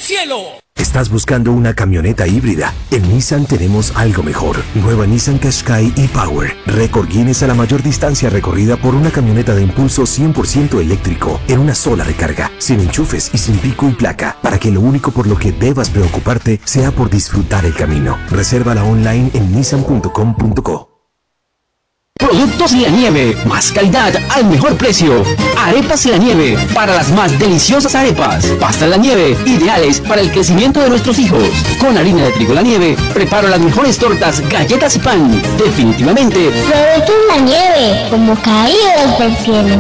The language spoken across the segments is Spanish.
cielo. ¿Estás buscando una camioneta híbrida? En Nissan tenemos algo mejor. Nueva Nissan Qashqai e-Power. Récord Guinness a la mayor distancia recorrida por una camioneta de impulso 100% eléctrico en una sola recarga, sin enchufes y sin pico y placa, para que lo único por lo que debas preocuparte sea por disfrutar el camino. Resérvala online en nissan.com.co. Productos La Nieve, más calidad al mejor precio. Arepas La Nieve, para las más deliciosas arepas. Pasta La Nieve, ideales para el crecimiento de nuestros hijos. Con harina de trigo La Nieve, preparo las mejores tortas, galletas y pan. Definitivamente, Productos La Nieve, como caídos del cielo.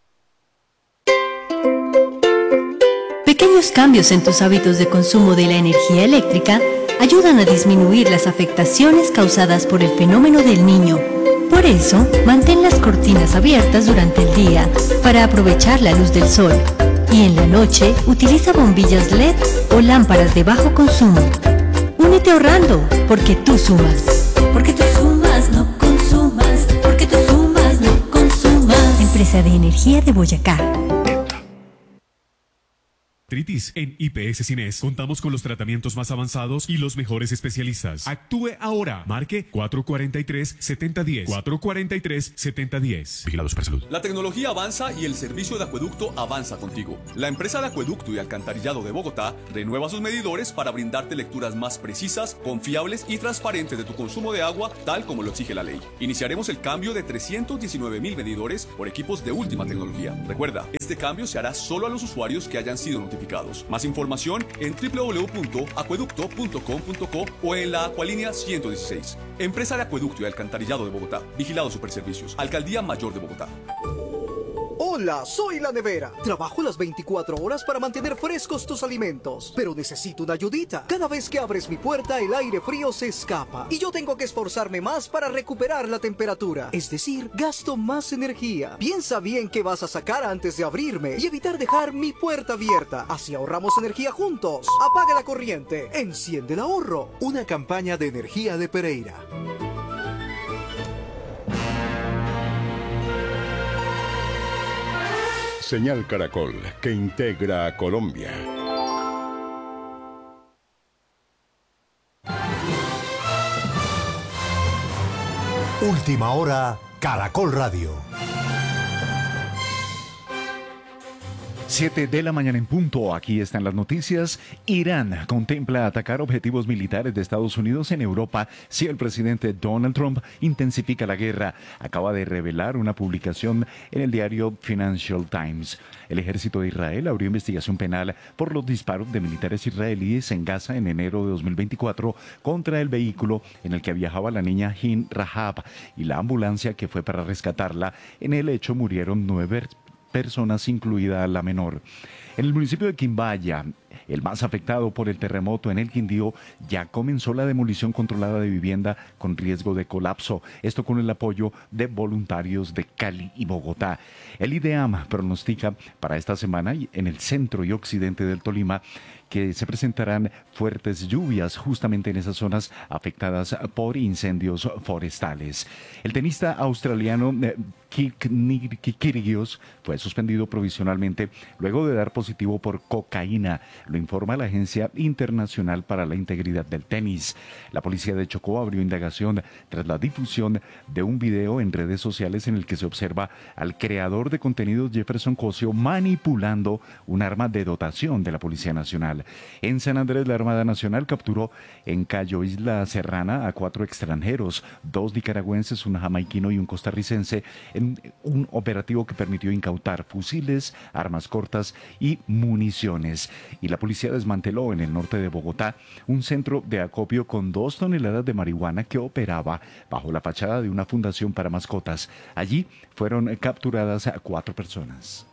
Pequeños cambios en tus hábitos de consumo de la energía eléctrica ayudan a disminuir las afectaciones causadas por el fenómeno del Niño. Por eso, mantén las cortinas abiertas durante el día para aprovechar la luz del sol. Y en la noche, utiliza bombillas LED o lámparas de bajo consumo. Únete ahorrando, porque tú sumas. Porque tú sumas, no consumas. Porque tú sumas, no consumas. Empresa de Energía de Boyacá. En IPS Cines contamos con los tratamientos más avanzados y los mejores especialistas. Actúe ahora. Marque 443-7010. 443-7010. Vigilado Supersalud. La tecnología avanza y el servicio de acueducto avanza contigo. La empresa de acueducto y alcantarillado de Bogotá renueva sus medidores para brindarte lecturas más precisas, confiables y transparentes de tu consumo de agua, tal como lo exige la ley. Iniciaremos el cambio de 319,000 medidores por equipos de última tecnología. Recuerda, este cambio se hará solo a los usuarios que hayan sido notificados. Más información en www.acueducto.com.co o en la Acualínea 116. Empresa de Acueducto y Alcantarillado de Bogotá. Vigilado Superservicios. Alcaldía Mayor de Bogotá. Hola, soy La Nevera. Trabajo las 24 horas para mantener frescos tus alimentos, pero necesito una ayudita. Cada vez que abres mi puerta, el aire frío se escapa y yo tengo que esforzarme más para recuperar la temperatura. Es decir, gasto más energía. Piensa bien qué vas a sacar antes de abrirme y evitar dejar mi puerta abierta. Así ahorramos energía juntos. Apaga la corriente, enciende el ahorro. Una campaña de energía de Pereira. Señal Caracol, que integra a Colombia. Última hora, Caracol Radio. 7 de la mañana en punto, aquí están las noticias. Irán contempla atacar objetivos militares de Estados Unidos en Europa si el presidente Donald Trump intensifica la guerra. Acaba de revelar una publicación en el diario Financial Times. El ejército de Israel abrió investigación penal por los disparos de militares israelíes en Gaza en enero de 2024 contra el vehículo en el que viajaba la niña Hin Rahab y la ambulancia que fue para rescatarla. En el hecho murieron 9 personas, incluida la menor. En el municipio de Quimbaya, el más afectado por el terremoto en el Quindío, ya comenzó la demolición controlada de vivienda con riesgo de colapso. Esto con el apoyo de voluntarios de Cali y Bogotá. El IDEAM pronostica para esta semana en el centro y occidente del Tolima que se presentarán fuertes lluvias justamente en esas zonas afectadas por incendios forestales. El tenista australiano Kyrgios fue suspendido provisionalmente luego de dar positivo por cocaína, lo informa la Agencia Internacional para la Integridad del Tenis. La policía de Chocó abrió indagación tras la difusión de un video en redes sociales en el que se observa al creador de contenidos Jefferson Cosio manipulando un arma de dotación de la Policía Nacional. En San Andrés, la Armada Nacional capturó en Cayo Isla Serrana a 4 extranjeros, 2 nicaragüenses, un jamaiquino y un costarricense, en un operativo que permitió incautar fusiles, armas cortas y municiones. Y la policía desmanteló en el norte de Bogotá un centro de acopio con 2 toneladas de marihuana que operaba bajo la fachada de una fundación para mascotas. Allí fueron capturadas a 4 personas.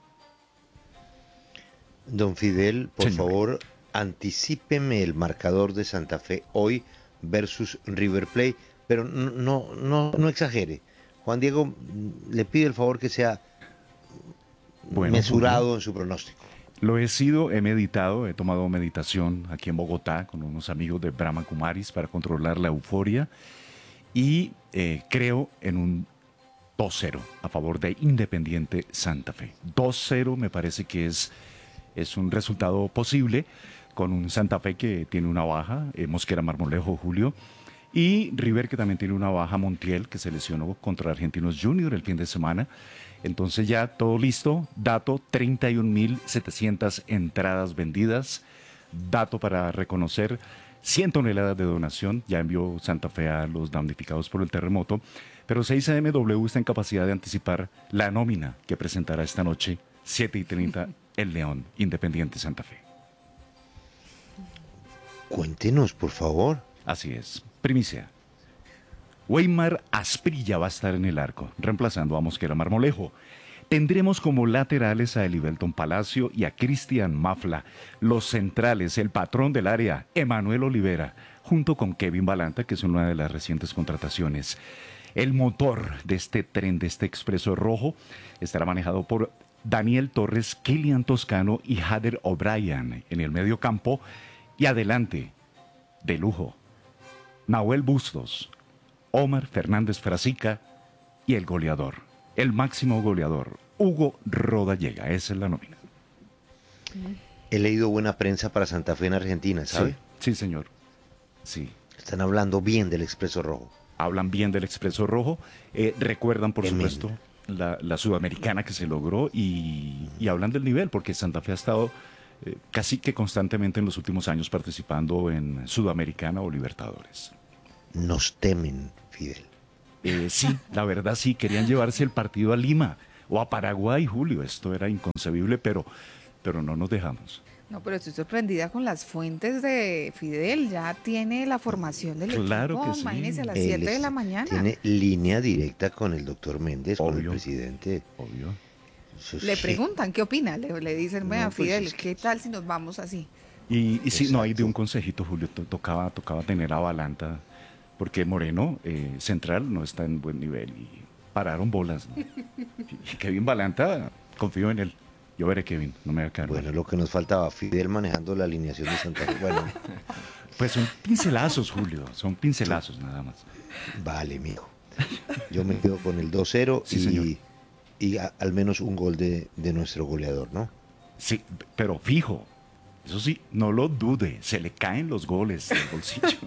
Don Fidel, por favor, anticípeme el marcador de Santa Fe hoy versus River Plate, pero no exagere. Juan Diego le pide el favor que sea mesurado en su pronóstico. Lo he sido, he meditado, he tomado meditación aquí en Bogotá con unos amigos de Brahma Kumaris para controlar la euforia y creo en un 2-0 a favor de Independiente Santa Fe. 2-0 me parece que es es un resultado posible con un Santa Fe que tiene una baja, Mosquera Marmolejo, Julio, y River que también tiene una baja, Montiel, que se lesionó contra Argentinos Junior el fin de semana. Entonces ya todo listo, dato, 31.700 entradas vendidas, dato para reconocer, 100 toneladas de donación, ya envió Santa Fe a los damnificados por el terremoto, pero 6AMW está en capacidad de anticipar la nómina que presentará esta noche, 7:30, el León Independiente Santa Fe. Cuéntenos, por favor. Así es, primicia. Weimar Asprilla va a estar en el arco, reemplazando a Mosquera Marmolejo. Tendremos como laterales a Elivelton Palacio y a Cristian Mafla. Los centrales, el patrón del área, Emanuel Olivera, junto con Kevin Balanta, que es una de las recientes contrataciones. El motor de este tren, de este expreso rojo, estará manejado por Daniel Torres, Kilian Toscano y Hader O'Brien en el medio campo. Y adelante, de lujo, Nahuel Bustos, Omar Fernández Frasica y el goleador, el máximo goleador, Hugo Rodallega. Esa es la nómina. He leído buena prensa para Santa Fe en Argentina, ¿sabe? Sí, señor. Sí. Están hablando bien del Expreso Rojo. Hablan bien del Expreso Rojo. Recuerdan, por supuesto, la sudamericana que se logró y hablan del nivel, porque Santa Fe ha estado casi que constantemente en los últimos años participando en Sudamericana o Libertadores. Nos temen, Fidel. Sí, la verdad sí, querían llevarse el partido a Lima o a Paraguay, Julio. Esto era inconcebible, pero no nos dejamos. No, pero estoy sorprendida con las fuentes de Fidel. Ya tiene la formación del claro equipo. Que sí. Imagínese a las 7 de la mañana. Tiene línea directa con el doctor Méndez, obvio, con el presidente. Obvio. Le preguntan qué opina, le dicen, vea, No, pues Fidel, es que... ¿qué tal si nos vamos así? Y sí, no hay de un consejito, Julio, tocaba tener a Balanta, porque Moreno, central, no está en buen nivel y pararon bolas, ¿no? Y Kevin Balanta, confío en él. Yo veré, Kevin, no me voy a caer. Bueno, lo que nos faltaba, Fidel manejando la alineación de Santa Fe. Bueno. Pues son pincelazos, Julio, son pincelazos nada más. Vale, mijo. Yo me quedo con el 2-0 sí, y al menos un gol de nuestro goleador, ¿no? Sí, pero fijo, eso sí, no lo dude, se le caen los goles del bolsillo.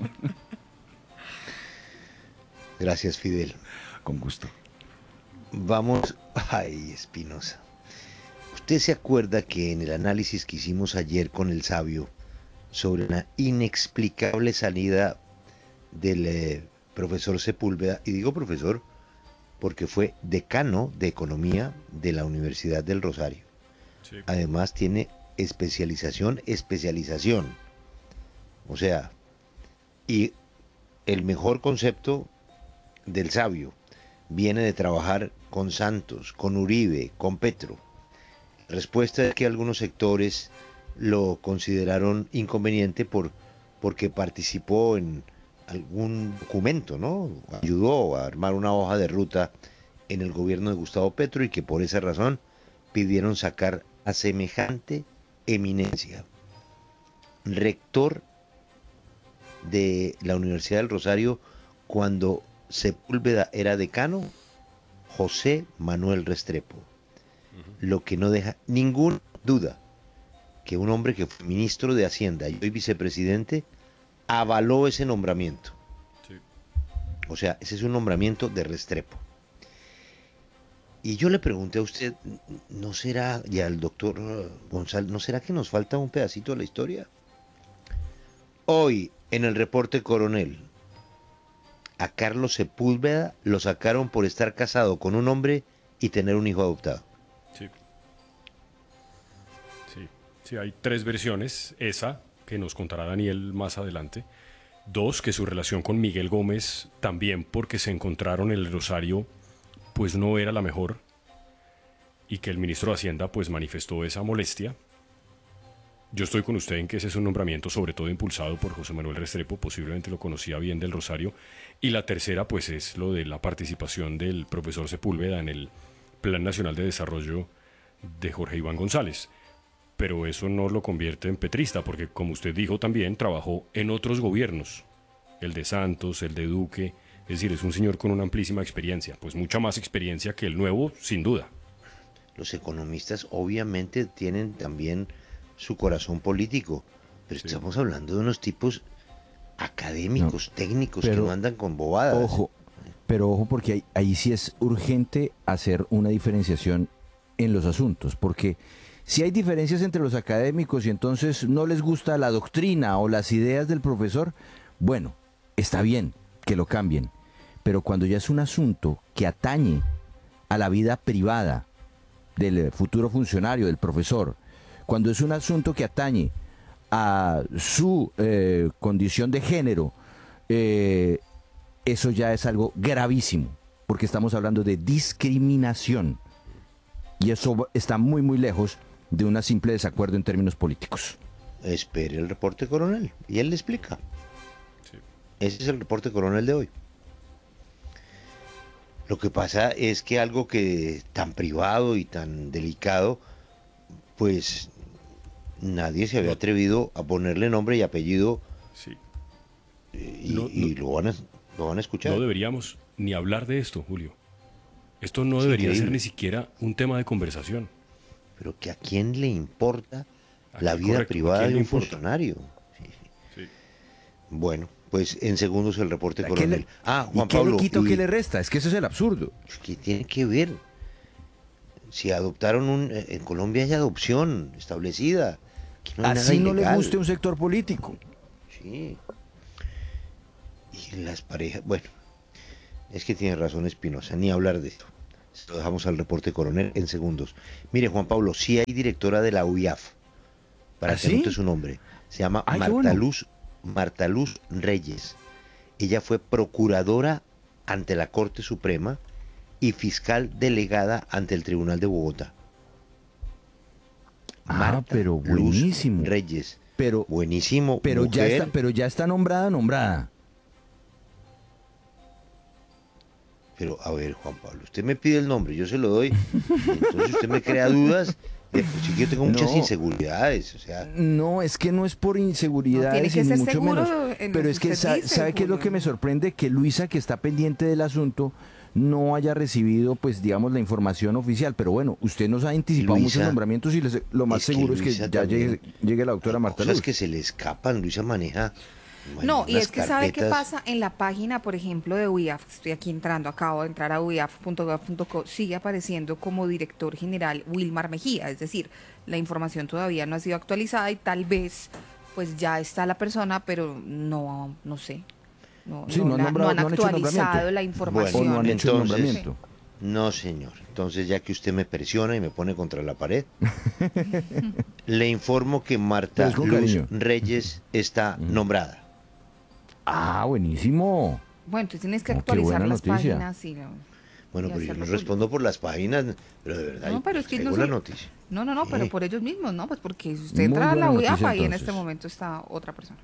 Gracias, Fidel. Con gusto. Vamos, ay, Espinosa. ¿Usted se acuerda que en el análisis que hicimos ayer con el sabio sobre la inexplicable salida del profesor Sepúlveda, y digo profesor porque fue decano de Economía de la Universidad del Rosario? Sí. Además tiene especialización. O sea, y el mejor concepto del sabio viene de trabajar con Santos, con Uribe, con Petro. La respuesta es que algunos sectores lo consideraron inconveniente porque participó en algún documento, ¿no? Ayudó a armar una hoja de ruta en el gobierno de Gustavo Petro y que por esa razón pidieron sacar a semejante eminencia. Rector de la Universidad del Rosario cuando Sepúlveda era decano, José Manuel Restrepo. Lo que no deja ninguna duda que un hombre que fue ministro de Hacienda y hoy vicepresidente avaló ese nombramiento. Sí. O sea, ese es un nombramiento de Restrepo. Y yo le pregunté a usted, ¿no será, y al doctor González, ¿no será que nos falta un pedacito de la historia? Hoy, en el reporte Coronel, a Carlos Sepúlveda lo sacaron por estar casado con un hombre y tener un hijo adoptado. Sí, hay 3 versiones. Esa, que nos contará Daniel más adelante. 2, que su relación con Miguel Gómez, también porque se encontraron en el Rosario, pues no era la mejor. Y que el ministro de Hacienda pues manifestó esa molestia. Yo estoy con usted en que ese es un nombramiento sobre todo impulsado por José Manuel Restrepo, posiblemente lo conocía bien del Rosario. Y la tercera pues es lo de la participación del profesor Sepúlveda en el Plan Nacional de Desarrollo de Jorge Iván González. Pero eso no lo convierte en petrista, porque como usted dijo también, trabajó en otros gobiernos, el de Santos, el de Duque, es decir, es un señor con una amplísima experiencia, pues mucha más experiencia que el nuevo, sin duda. Los economistas obviamente tienen también su corazón político. Pero estamos hablando de unos tipos académicos, técnicos, que no andan con bobadas. Ojo, pero ojo, porque ahí sí es urgente hacer una diferenciación en los asuntos, porque si hay diferencias entre los académicos y entonces no les gusta la doctrina o las ideas del profesor, bueno, está bien que lo cambien, pero cuando ya es un asunto que atañe a la vida privada del futuro funcionario, del profesor, cuando es un asunto que atañe a su condición de género, eso ya es algo gravísimo, porque estamos hablando de discriminación, y eso está muy, muy lejos de un simple desacuerdo en términos políticos. Espere el reporte coronel, y él le explica. Ese es el reporte coronel de hoy. Lo que pasa es que algo que tan privado y tan delicado, pues nadie se había atrevido a ponerle nombre y apellido. Sí. Y lo van a escuchar. No deberíamos ni hablar de esto, Julio. Esto no debería ser ni siquiera un tema de conversación. Pero que a quién le importa la vida privada de un funcionario. Sí. Bueno, pues en segundos el reporte coronel. Juan Pablo. ¿Qué le quito, qué le resta? Es que eso es el absurdo. ¿Qué tiene que ver? Si adoptaron en Colombia hay adopción establecida. No así no le guste un sector político. Sí. Y las parejas, bueno, es que tiene razón Espinosa, ni hablar de esto. Se lo dejamos al reporte coronel en segundos. Mire, Juan Pablo, sí hay directora de la UIAF, para que anote su nombre. Se llama Marta Luz Reyes. Ella fue procuradora ante la Corte Suprema y fiscal delegada ante el Tribunal de Bogotá. Marta pero buenísimo. Luz Reyes. Pero buenísimo. Pero ya está nombrada. Pero a ver, Juan Pablo, usted me pide el nombre, yo se lo doy, entonces usted me crea dudas. Pues sí que yo tengo muchas inseguridades, o sea. No, es que no es por inseguridades, tiene que ni ser mucho menos. Pero es que sabe qué es lo que me sorprende, que Luisa, que está pendiente del asunto, no haya recibido, pues, digamos, la información oficial. Pero bueno, usted nos ha anticipado muchos nombramientos y lo más seguro es que ya llegue la doctora Marta Luz. Cosas que se le escapan, Luisa maneja. No, y es que sabe qué pasa en la página, por ejemplo, de UIAF. Estoy aquí acabo de entrar a uiaf.gov.co, sigue apareciendo como director general Wilmar Mejía, es decir, la información todavía no ha sido actualizada y tal vez pues ya está la persona, pero no sé. No han actualizado la información. No han hecho el nombramiento. No, señor. Entonces, ya que usted me presiona y me pone contra la pared, le informo que Marta Luz Reyes está nombrada. Buenísimo. Bueno, entonces tienes que actualizar las páginas. Bueno, pero yo no respondo por las páginas, pero de verdad, no, pero es que la noticia. No, pero por ellos mismos, ¿no? Pues porque si usted entra a la UIAF y en este momento está otra persona.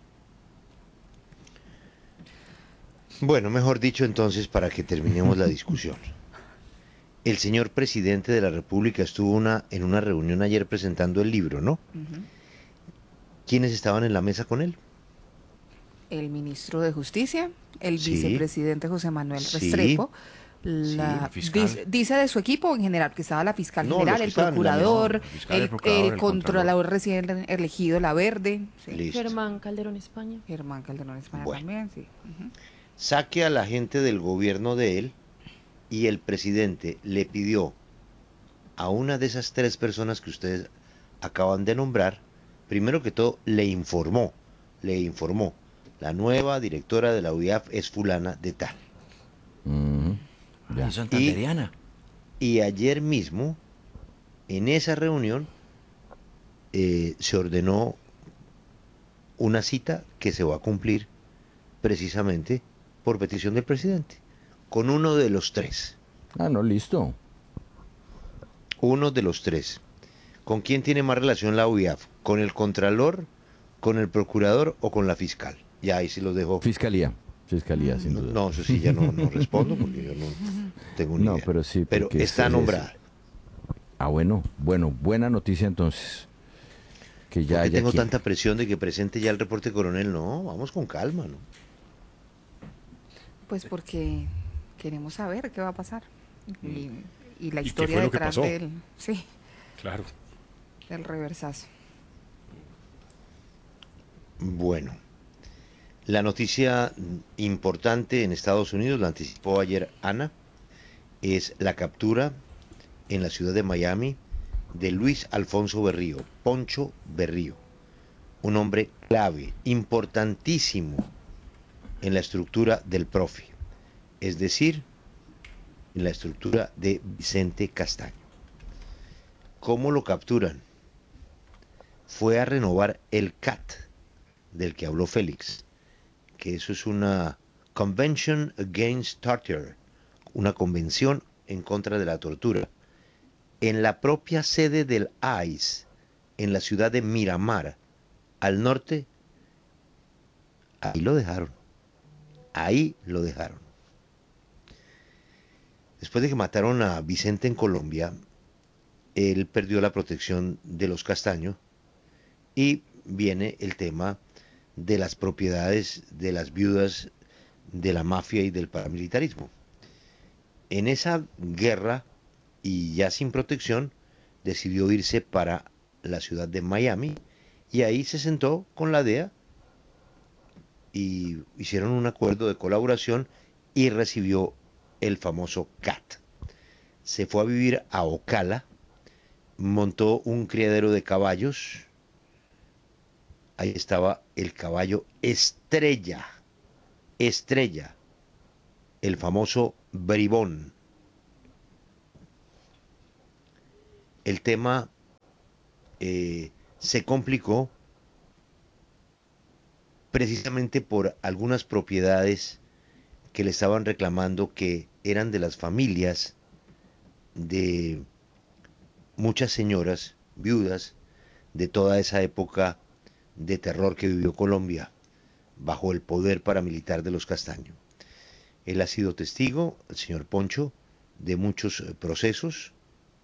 Bueno, mejor dicho entonces, para que terminemos la discusión. El señor presidente de la República estuvo en una reunión ayer presentando el libro, ¿no? ¿Quiénes estaban en la mesa con él? El ministro de Justicia, el vicepresidente José Manuel Restrepo, dice de su equipo en general, que estaba la fiscal general, el procurador, el controlador recién elegido, la Verde. Germán Calderón España. También, sí. Saque a la gente del gobierno de él y el presidente le pidió a una de esas tres personas que ustedes acaban de nombrar, primero que todo le informó, la nueva directora de la UIAF es fulana de tal. Santanderiana. Y ayer mismo, en esa reunión, se ordenó una cita que se va a cumplir precisamente por petición del presidente, con uno de los tres. Listo. Uno de los tres. ¿Con quién tiene más relación la UIAF? ¿Con el contralor, con el procurador o con la fiscal? Ya ahí sí los dejo. Fiscalía, sin duda. No, eso sí ya no respondo porque yo no tengo ni idea. Pero sí. Pero está nombrada. Bueno, buena noticia entonces. Que ya ¿Por qué tengo tanta presión de que presente ya el reporte coronel? No, vamos con calma, ¿no? Pues porque queremos saber qué va a pasar. Y la historia detrás de él. Sí. Claro. El reversazo. Bueno, la noticia importante en Estados Unidos, la anticipó ayer Ana, es la captura en la ciudad de Miami de Luis Alfonso Berrío, Poncho Berrío, un hombre clave, importantísimo en la estructura del Profi, es decir, en la estructura de Vicente Castaño. ¿Cómo lo capturan? Fue a renovar el CAT, del que habló Félix, que eso es una Convention Against Torture, una convención en contra de la tortura, en la propia sede del ICE, en la ciudad de Miramar, al norte. Ahí lo dejaron. Ahí lo dejaron. Después de que mataron a Vicente en Colombia, él perdió la protección de los Castaño y viene el tema de las propiedades de las viudas de la mafia y del paramilitarismo. En esa guerra, y ya sin protección, decidió irse para la ciudad de Miami y ahí se sentó con la DEA y hicieron un acuerdo de colaboración y recibió el famoso CAT. Se fue a vivir a Ocala, montó un criadero de caballos. Ahí estaba el caballo Estrella, el famoso bribón. El tema se complicó precisamente por algunas propiedades que le estaban reclamando que eran de las familias de muchas señoras viudas de toda esa época de terror que vivió Colombia bajo el poder paramilitar de los Castaño. Él ha sido testigo, el señor Poncho, de muchos procesos,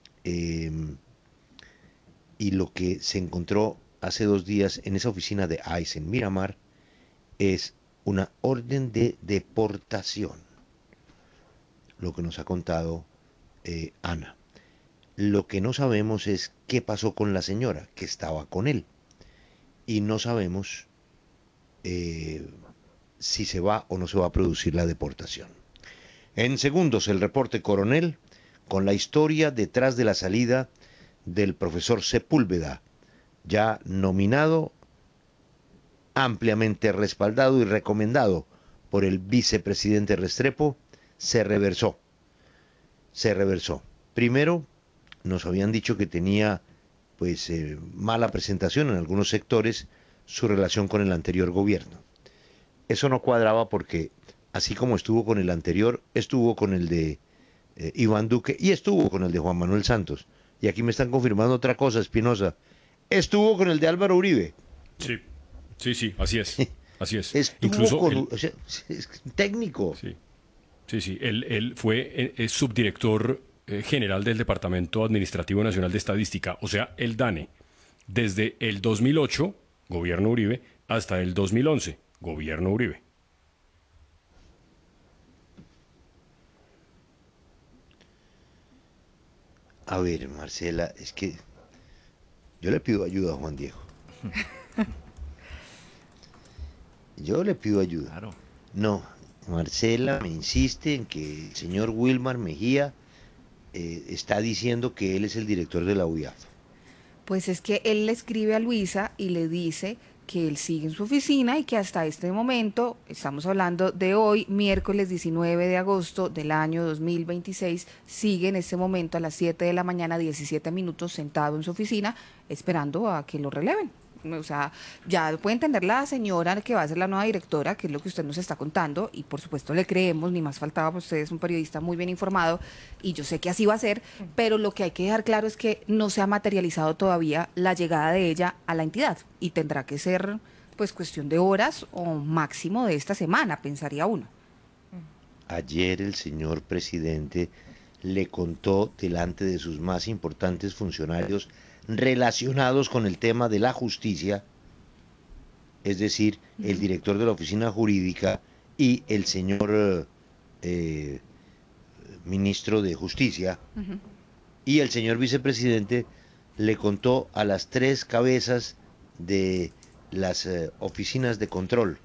y lo que se encontró hace 2 días en esa oficina de ICE en Miramar es una orden de deportación, lo que nos ha contado Ana. Lo que no sabemos es qué pasó con la señora que estaba con él, y no sabemos si se va o no se va a producir la deportación. En segundos, el reporte coronel con la historia detrás de la salida del profesor Sepúlveda, ya nominado, ampliamente respaldado y recomendado por el vicepresidente Restrepo. Se reversó. Primero, nos habían dicho que tenía mala presentación en algunos sectores su relación con el anterior gobierno. Eso no cuadraba porque, así como estuvo con el anterior, estuvo con el de Iván Duque y estuvo con el de Juan Manuel Santos. Y aquí me están confirmando otra cosa, Espinosa. Estuvo con el de Álvaro Uribe. Sí, así es. Estuvo incluso con, es técnico. Sí. Él fue subdirector general del Departamento Administrativo Nacional de Estadística, o sea, el DANE, desde el 2008, gobierno Uribe, hasta el 2011, gobierno Uribe. A ver, Marcela, es que yo le pido ayuda a Juan Diego. Yo le pido ayuda. Claro. No, Marcela me insiste en que el señor Wilmar Mejía está diciendo que él es el director de la UIAF. Pues es que él le escribe a Luisa y le dice que él sigue en su oficina y que hasta este momento, estamos hablando de hoy, miércoles 19 de agosto del año 2026, sigue en este momento a las 7 de la mañana, 17 minutos, sentado en su oficina, esperando a que lo releven. O sea, ya puede entender la señora que va a ser la nueva directora, que es lo que usted nos está contando, y por supuesto le creemos, ni más faltaba, pues usted es un periodista muy bien informado, y yo sé que así va a ser, pero lo que hay que dejar claro es que no se ha materializado todavía la llegada de ella a la entidad, y tendrá que ser pues cuestión de horas o máximo de esta semana, pensaría uno. Ayer el señor presidente le contó delante de sus más importantes funcionarios relacionados con el tema de la justicia, es decir, el director de la oficina jurídica y el señor ministro de Justicia, y el señor vicepresidente le contó a las 3 cabezas de las oficinas de control.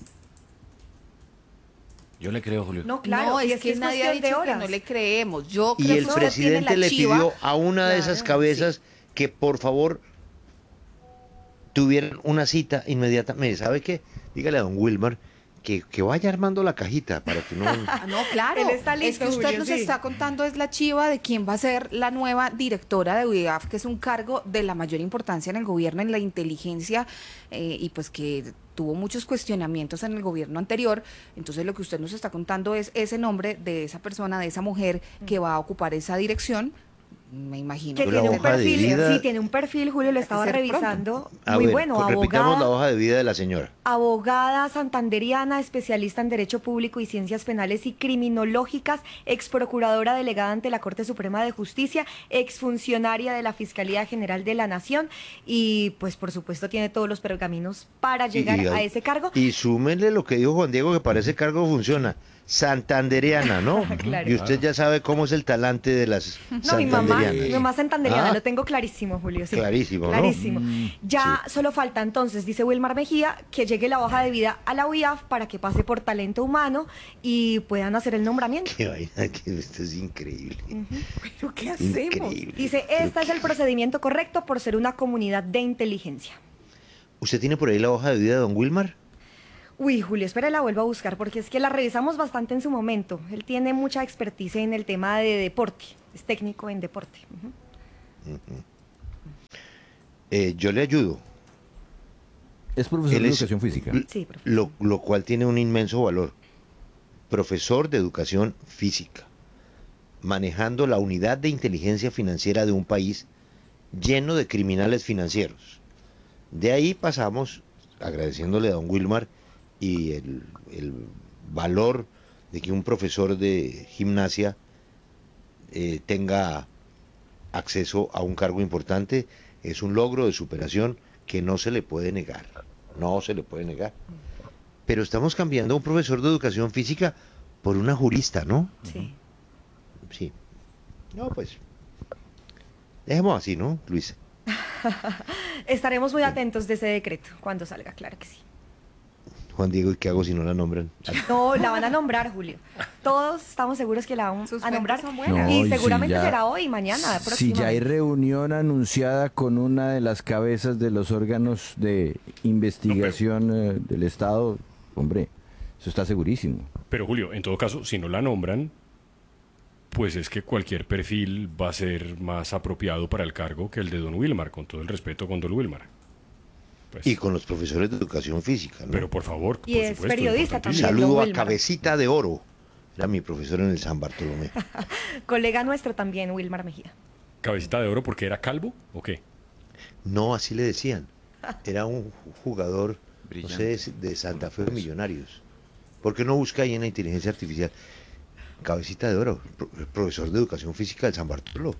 Yo le creo, Julio. No, claro, es que nadie ha dicho que no le creemos. Yo y creo el que presidente le pidió a una de esas cabezas que por favor tuvieran una cita inmediatamente. ¿Sabe qué? Dígale a don Wilmar que vaya armando la cajita para que no... No, claro. Él está listo, es que usted Julio, nos sí. está contando es la chiva de quién va a ser la nueva directora de UIAF, que es un cargo de la mayor importancia en el gobierno, en la inteligencia, y pues que tuvo muchos cuestionamientos en el gobierno anterior. Entonces lo que usted nos está contando es ese nombre de esa persona, de esa mujer que va a ocupar esa dirección. Me imagino que tiene un perfil, sí, tiene un perfil, Julio, lo estaba revisando, muy bueno, repitamos la hoja de vida de la señora. Abogada santanderiana, especialista en Derecho Público y Ciencias Penales y Criminológicas, ex procuradora delegada ante la Corte Suprema de Justicia, exfuncionaria de la Fiscalía General de la Nación y pues por supuesto tiene todos los pergaminos para llegar a ese cargo. Y súmenle lo que dijo Juan Diego, que para ese cargo funciona. Santanderiana, ¿no? Claro. Y usted ya sabe cómo es el talante de las santanderianas. Mi mamá santanderiana, lo tengo clarísimo, Julio. Sí, clarísimo, ¿no? Clarísimo. Ya solo falta entonces, dice Wilmar Mejía, que llegue la hoja de vida a la UIAF para que pase por talento humano y puedan hacer el nombramiento. Qué vaina, que esto es increíble. ¿Pero qué hacemos? Increíble. Dice, este es el procedimiento correcto por ser una comunidad de inteligencia. ¿Usted tiene por ahí la hoja de vida de don Wilmar? Uy, Julio, espera, la vuelvo a buscar porque es que la revisamos bastante en su momento. Él tiene mucha expertise en el tema de deporte, es técnico en deporte. Yo le ayudo. Es profesor de educación física. Sí, profesor. Lo cual tiene un inmenso valor. Profesor de educación física, manejando la unidad de inteligencia financiera de un país lleno de criminales financieros. De ahí pasamos, agradeciéndole a don Wilmar, y el valor de que un profesor de gimnasia tenga acceso a un cargo importante es un logro de superación que no se le puede negar, no se le puede negar. Pero estamos cambiando a un profesor de educación física por una jurista, ¿no? Sí. Sí. No, pues, dejemos así, ¿no, Luisa? Estaremos muy atentos de ese decreto cuando salga, claro que sí. Juan Diego, ¿y qué hago si no la nombran? No, la van a nombrar, Julio. Todos estamos seguros que la van a nombrar. No, y seguramente si ya, será hoy, mañana, si ya hay reunión anunciada con una de las cabezas de los órganos de investigación del Estado, hombre, eso está segurísimo. Pero Julio, en todo caso, si no la nombran, pues es que cualquier perfil va a ser más apropiado para el cargo que el de don Wilmar, con todo el respeto con don Wilmar. Pues, y con los profesores de educación física, ¿no? Pero por favor, y por es supuesto, periodista también. Saludo a Cabecita de Oro. Era mi profesor en el San Bartolomé. Colega nuestro también, Wilmar Mejía. ¿Cabecita de Oro porque era calvo o qué? No, así le decían. Era un jugador, brillante, no sé, de Santa Fe de Millonarios. ¿Por qué no busca ahí en la inteligencia artificial? Cabecita de Oro, profesor de educación física del San Bartolomé.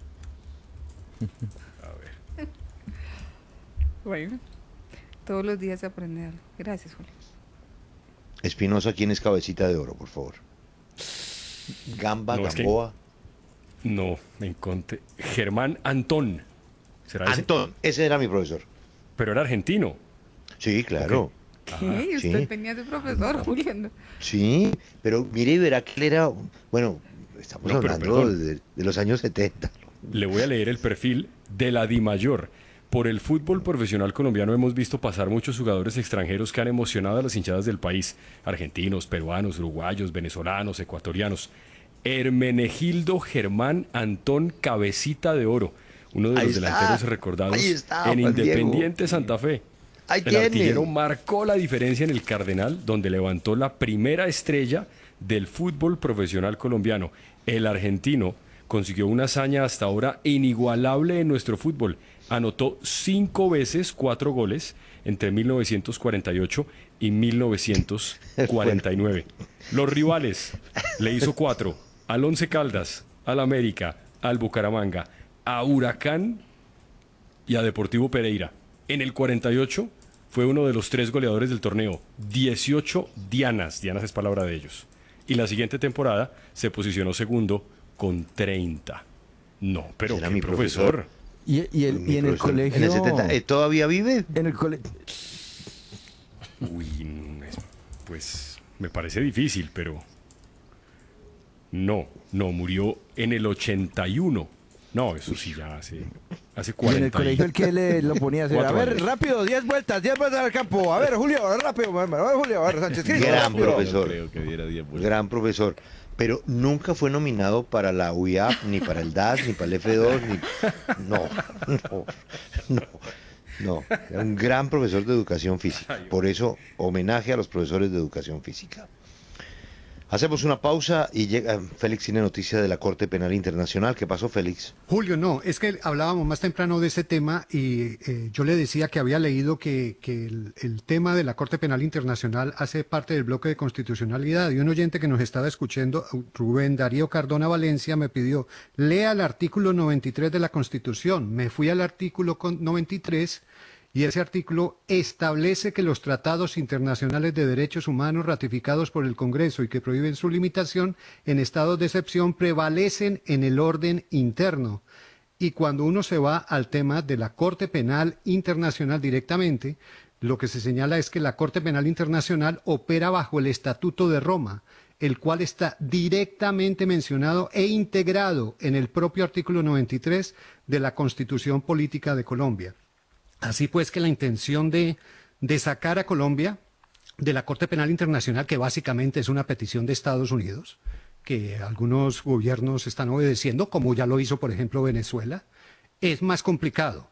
A ver. Bueno. Todos los días se aprende algo. Gracias, Julio. Espinosa, ¿quién es Cabecita de Oro, por favor? Gamba, no, Gamboa. No, me encontré. Germán Antón. ¿Será ese? Antón, ese era mi profesor. Pero era argentino. Sí, claro. Okay. ¿Qué? Usted tenía su profesor, Julio. Sí, pero mire y verá que él era. Bueno, estamos hablando de los años 70. Le voy a leer el perfil de la DIMAYOR. Por el fútbol profesional colombiano hemos visto pasar muchos jugadores extranjeros que han emocionado a las hinchadas del país. Argentinos, peruanos, uruguayos, venezolanos, ecuatorianos. Hermenegildo Germán Antón Cabecita de Oro, uno de los delanteros recordados en Independiente Santa Fe. El artillero marcó la diferencia en el Cardenal, donde levantó la primera estrella del fútbol profesional colombiano. El argentino consiguió una hazaña hasta ahora inigualable en nuestro fútbol. Anotó 5 veces 4 goles entre 1948 y 1949. Los rivales le hizo 4 al Once Caldas, al América, al Bucaramanga, a Huracán y a Deportivo Pereira. En el 48 fue uno de los 3 goleadores del torneo. 18 dianas es palabra de ellos. Y la siguiente temporada se posicionó segundo con 30. No, pero era mi profesor. ¿Y en el colegio? ¿En el 70, todavía vive? En el colegio. pues me parece difícil, pero no, murió en el 81. No, eso sí, ya hace 40 años. En el colegio el que le lo ponía a hacer, a ver, rápido, 10 vueltas al campo. A ver, Julio, rápido, a ver, Julio, a ver, Sánchez. Gran profesor, gran profesor. Pero nunca fue nominado para la UIAP, ni para el DAS, ni para el F2, No. Era un gran profesor de educación física. Por eso, homenaje a los profesores de educación física. Hacemos una pausa y llega Félix, tiene noticia de la Corte Penal Internacional. ¿Qué pasó, Félix? Julio, no, es que hablábamos más temprano de ese tema y yo le decía que había leído que el tema de la Corte Penal Internacional hace parte del bloque de constitucionalidad, y un oyente que nos estaba escuchando, Rubén Darío Cardona Valencia, me pidió, lea el artículo 93 de la Constitución. Me fui al artículo 93 y ese artículo establece que los tratados internacionales de derechos humanos ratificados por el Congreso y que prohíben su limitación en estados de excepción prevalecen en el orden interno. Y cuando uno se va al tema de la Corte Penal Internacional directamente, lo que se señala es que la Corte Penal Internacional opera bajo el Estatuto de Roma, el cual está directamente mencionado e integrado en el propio artículo 93 de la Constitución Política de Colombia. Así pues que la intención de sacar a Colombia de la Corte Penal Internacional, que básicamente es una petición de Estados Unidos, que algunos gobiernos están obedeciendo, como ya lo hizo, por ejemplo, Venezuela, es más complicado.